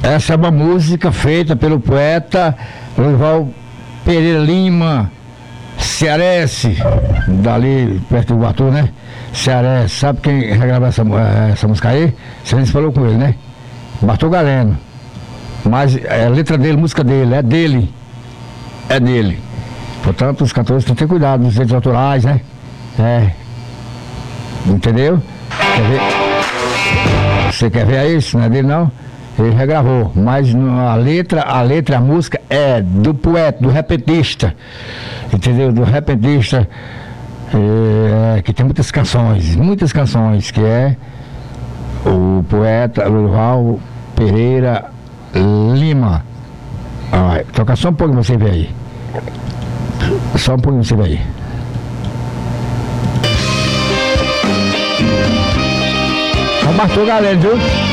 Essa é uma música feita pelo poeta Lourival Pereira Lima, cearense, dali perto do Iguatu, né? Cearense. Sabe quem regravou essa música aí? Você falou com ele, né? Bartol Galeno. Mas a letra dele, música dele, é dele. É dele. Portanto, os cantores têm que ter cuidado dos direitos autorais, né? Entendeu? Quer ver? Você quer ver isso? Não é dele não? Ele regravou. Mas a letra, a música é do poeta, do repentista. Entendeu? Do repentista, que tem muitas canções, que é o poeta Lourival Pereira Lima. Toca só um pouquinho você ver aí. Só um pouquinho você ver aí. É o Bartol Galeno, viu?